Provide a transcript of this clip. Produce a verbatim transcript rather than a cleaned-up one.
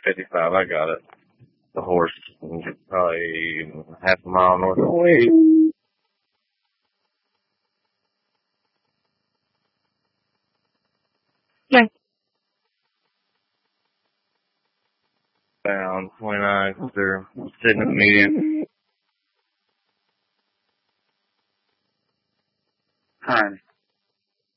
fifty-five, I got it. The horse, probably half a mile north of me. Yeah. Down twenty-nine, because they're sitting at the median. Hi.